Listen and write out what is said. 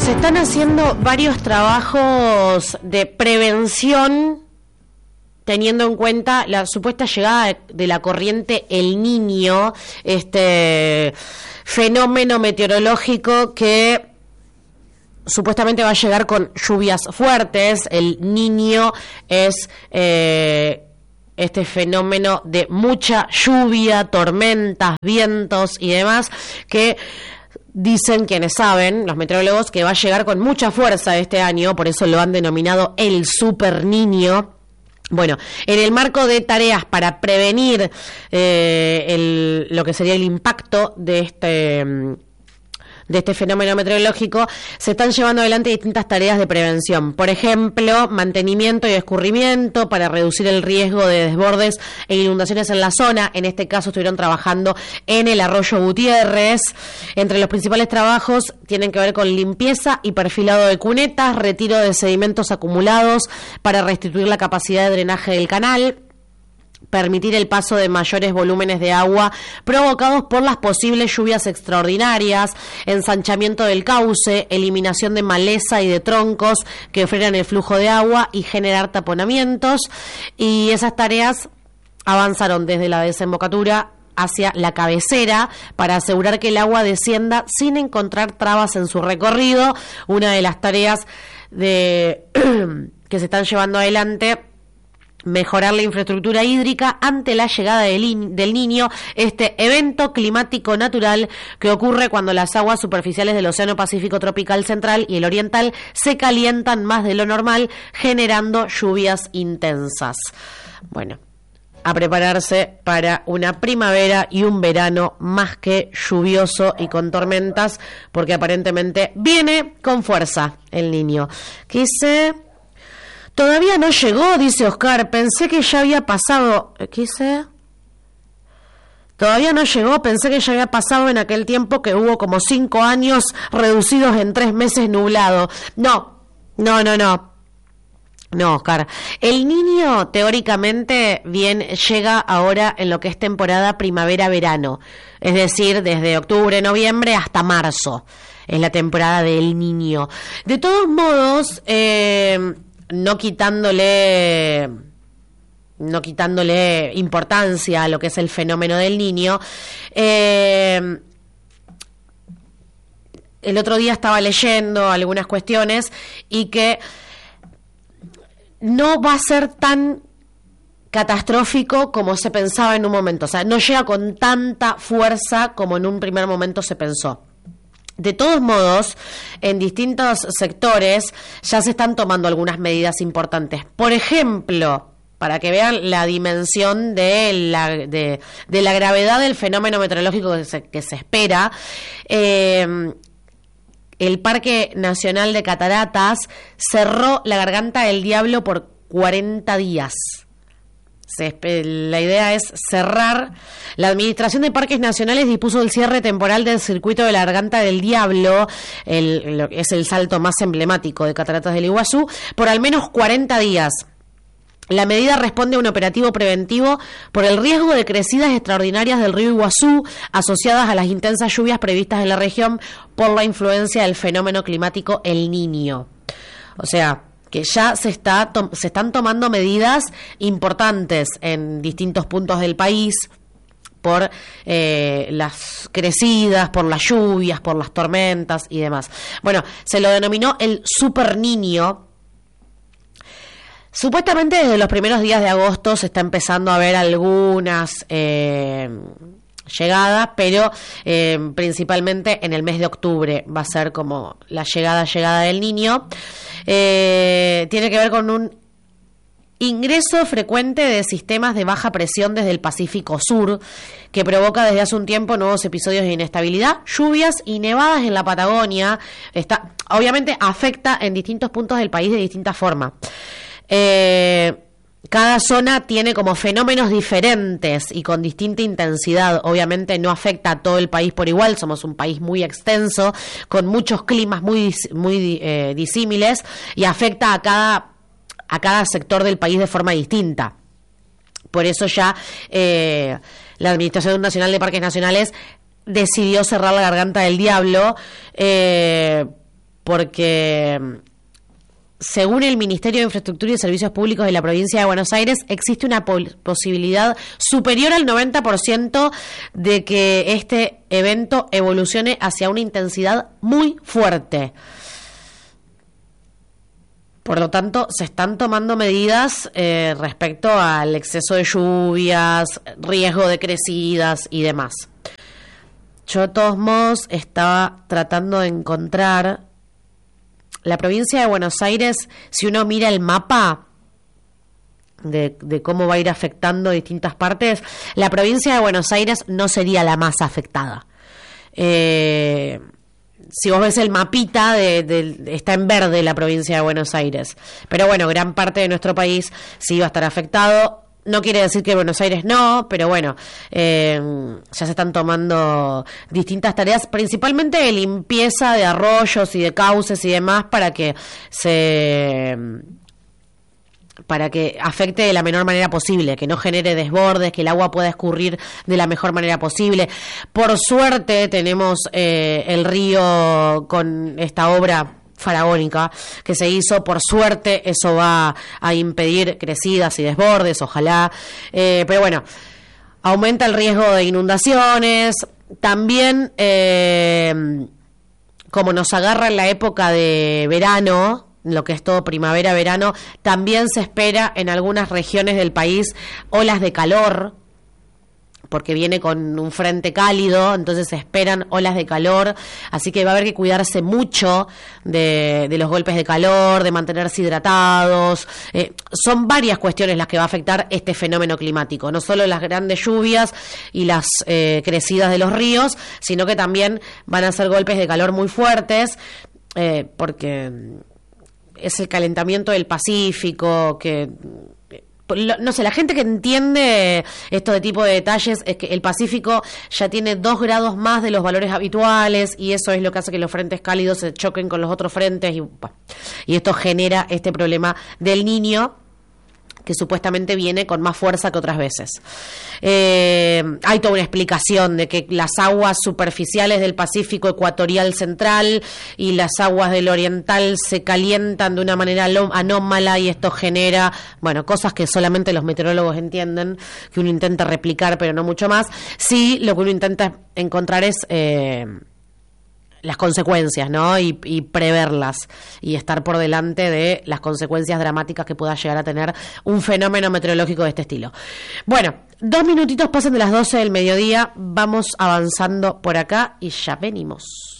Se están haciendo varios trabajos de prevención teniendo en cuenta la supuesta llegada de la corriente El Niño, este fenómeno meteorológico que supuestamente va a llegar con lluvias fuertes. El Niño es este fenómeno de mucha lluvia, tormentas, vientos y demás, que dicen quienes saben, los meteorólogos, que va a llegar con mucha fuerza este año, por eso lo han denominado el Super Niño. Bueno, en el marco de tareas para prevenir lo que sería el impacto de este fenómeno meteorológico, se están llevando adelante distintas tareas de prevención. Por ejemplo, mantenimiento y escurrimiento para reducir el riesgo de desbordes e inundaciones en la zona. En este caso estuvieron trabajando en el arroyo Gutiérrez. Entre los principales trabajos tienen que ver con limpieza y perfilado de cunetas, retiro de sedimentos acumulados para restituir la capacidad de drenaje del canal, permitir el paso de mayores volúmenes de agua provocados por las posibles lluvias extraordinarias, ensanchamiento del cauce, eliminación de maleza y de troncos que frenan el flujo de agua y generar taponamientos. Y esas tareas avanzaron desde la desembocadura hacia la cabecera para asegurar que el agua descienda sin encontrar trabas en su recorrido. Una de las tareas que se están llevando adelante: mejorar la infraestructura hídrica ante la llegada del Niño, este evento climático natural que ocurre cuando las aguas superficiales del Océano Pacífico tropical central y el oriental se calientan más de lo normal, generando lluvias intensas. Bueno, a prepararse para una primavera y un verano más que lluvioso y con tormentas, porque aparentemente viene con fuerza el Niño. ¿Qué dice? Todavía no llegó, dice Oscar. Pensé que ya había pasado. ¿Qué dice? Todavía no llegó, pensé que ya había pasado en aquel tiempo que hubo como 5 años reducidos en 3 meses nublado. No, Oscar. El Niño, teóricamente, llega ahora en lo que es temporada primavera-verano. Es decir, desde octubre, noviembre hasta marzo. Es la temporada del Niño. De todos modos, no quitándole importancia a lo que es el fenómeno del Niño, el otro día estaba leyendo algunas cuestiones y que no va a ser tan catastrófico como se pensaba en un momento. O sea, no llega con tanta fuerza como en un primer momento se pensó. De todos modos, en distintos sectores ya se están tomando algunas medidas importantes. Por ejemplo, para que vean la dimensión de la gravedad del fenómeno meteorológico que se espera, el Parque Nacional de Cataratas cerró la Garganta del Diablo por 40 días. La idea es cerrar. La Administración de Parques Nacionales dispuso el cierre temporal del circuito de la Garganta del Diablo, es el salto más emblemático de Cataratas del Iguazú, por al menos 40 días. La medida responde a un operativo preventivo por el riesgo de crecidas extraordinarias del río Iguazú asociadas a las intensas lluvias previstas en la región por la influencia del fenómeno climático El Niño. O sea, que ya se están tomando medidas importantes en distintos puntos del país por las crecidas, por las lluvias, por las tormentas y demás. Bueno, se lo denominó el Super Niño. Supuestamente desde los primeros días de agosto se está empezando a ver algunas llegadas, pero principalmente en el mes de octubre va a ser como la llegada del Niño. Tiene que ver con un ingreso frecuente de sistemas de baja presión desde el Pacífico Sur, que provoca desde hace un tiempo nuevos episodios de inestabilidad, lluvias y nevadas en la Patagonia. Obviamente afecta en distintos puntos del país de distinta forma. Cada zona tiene como fenómenos diferentes y con distinta intensidad. Obviamente no afecta a todo el país por igual. Somos un país muy extenso, con muchos climas muy disímiles, y afecta a cada sector del país de forma distinta. Por eso ya la Administración Nacional de Parques Nacionales decidió cerrar la Garganta del Diablo porque según el Ministerio de Infraestructura y Servicios Públicos de la provincia de Buenos Aires, existe una posibilidad superior al 90% de que este evento evolucione hacia una intensidad muy fuerte. Por lo tanto, se están tomando medidas respecto al exceso de lluvias, riesgo de crecidas y demás. Yo, de todos modos, estaba tratando de encontrar la provincia de Buenos Aires. Si uno mira el mapa de cómo va a ir afectando distintas partes, la provincia de Buenos Aires no sería la más afectada. Si vos ves el mapita, está en verde la provincia de Buenos Aires. Pero bueno, gran parte de nuestro país sí va a estar afectado. No quiere decir que Buenos Aires no, pero bueno, ya se están tomando distintas tareas, principalmente de limpieza de arroyos y de cauces y demás, para que afecte de la menor manera posible, que no genere desbordes, que el agua pueda escurrir de la mejor manera posible. Por suerte tenemos el río con esta obra faraónica que se hizo. Por suerte eso va a impedir crecidas y desbordes, ojalá. Pero bueno, aumenta el riesgo de inundaciones. También, como nos agarra en la época de verano, lo que es todo primavera-verano, también se espera en algunas regiones del país olas de calor, porque viene con un frente cálido, entonces se esperan olas de calor, así que va a haber que cuidarse mucho de los golpes de calor, de mantenerse hidratados. Son varias cuestiones las que va a afectar este fenómeno climático, no solo las grandes lluvias y las crecidas de los ríos, sino que también van a ser golpes de calor muy fuertes, porque es el calentamiento del Pacífico, que no sé, la gente que entiende esto de tipo de detalles es que el Pacífico ya tiene 2 grados más de los valores habituales, y eso es lo que hace que los frentes cálidos se choquen con los otros frentes, y esto genera este problema del Niño, que supuestamente viene con más fuerza que otras veces. Hay toda una explicación de que las aguas superficiales del Pacífico ecuatorial central y las aguas del oriental se calientan de una manera anómala, y esto genera, bueno, cosas que solamente los meteorólogos entienden, que uno intenta replicar, pero no mucho más. Sí, lo que uno intenta encontrar es las consecuencias, ¿no? Y preverlas, y estar por delante de las consecuencias dramáticas que pueda llegar a tener un fenómeno meteorológico de este estilo. Bueno, 2 minutitos pasan de las 12 del mediodía, vamos avanzando por acá y ya venimos.